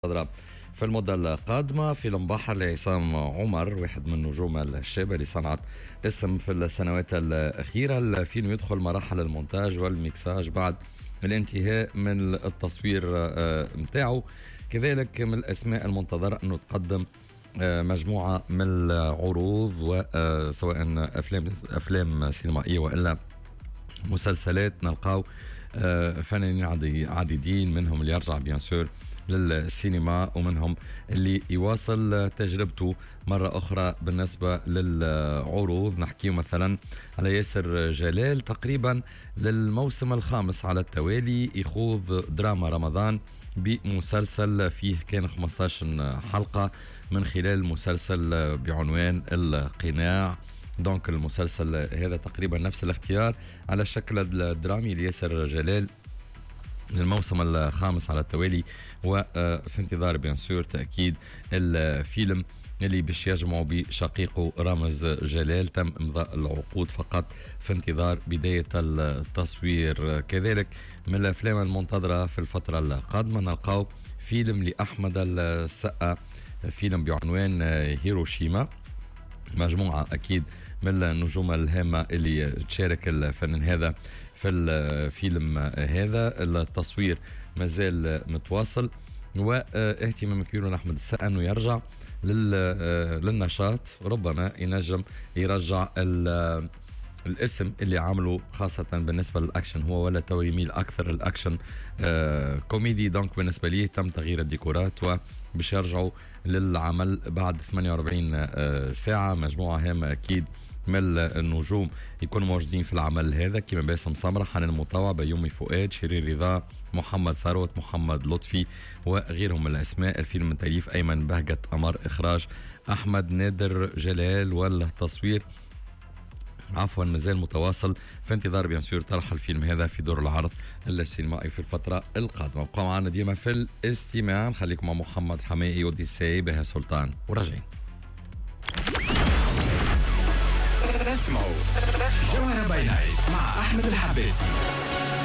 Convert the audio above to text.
المنتظرة في المدة القادمة. فيلم بحر لعصام عمر، واحد من نجوم الشابة اللي صنعت اسم في السنوات الأخيرة. الفيلم يدخل مراحل المونتاج والميكساج بعد الانتهاء من التصوير متاعه. كذلك من الأسماء المنتظرة أنه تقدم مجموعة من العروض، وسواء أفلام سينمائية وإلا مسلسلات. نلقاو فنانين عديدين، منهم اللي يرجع بيان سور للسينما ومنهم اللي يواصل تجربته مرة أخرى. بالنسبة للعروض نحكي مثلا على ياسر جلال، تقريبا للموسم الخامس على التوالي يخوض دراما رمضان بمسلسل فيه كان 15 حلقة من خلال مسلسل بعنوان القناع. دونك المسلسل هذا تقريبا نفس الاختيار على الشكل الدرامي لياسر جلال للموسم الخامس على التوالي، وفي انتظار بيان سور تأكيد الفيلم اللي باش يجمعوا بشقيقه رامز جلال. تم امضاء العقود فقط في انتظار بداية التصوير. كذلك من الافلام المنتظرة في الفترة القادمة نلقاو فيلم لأحمد السقا، فيلم بعنوان هيروشيما. مجموعة أكيد من النجوم الهامة اللي تشارك الفنان هذا في الفيلم هذا. التصوير مازال متواصل، واهتمام كبير من أحمد السقا أنه يرجع للنشاط. ربما ينجم يرجع الاسم اللي عمله خاصة بالنسبة للأكشن، هو ولا تو يميل أكثر الأكشن كوميدي. دونك بالنسبة ليه تم تغيير الديكورات وباش يرجعوا للعمل بعد 48 ساعة. مجموعة هامة أكيد من النجوم يكونوا موجودين في العمل هذا، كما باسم سمرة، حنان المطاوع، بيومي فؤاد، شيرين رضا، محمد ثروت، محمد لطفي وغيرهم من الأسماء. الفيلم من تأليف أيمن بهجت أمر، إخراج أحمد نادر جلال، والتصوير مازال متواصل في انتظار بيان سور طرح الفيلم هذا في دور العرض السينمائي في الفترة القادمة. بقوا معنا ديما في الاستماع، نخليكم مع محمد حمائي وديساي بها سلطان وراجعين. اسمعوا جوهرة باي نايت مع أحمد الحباسي.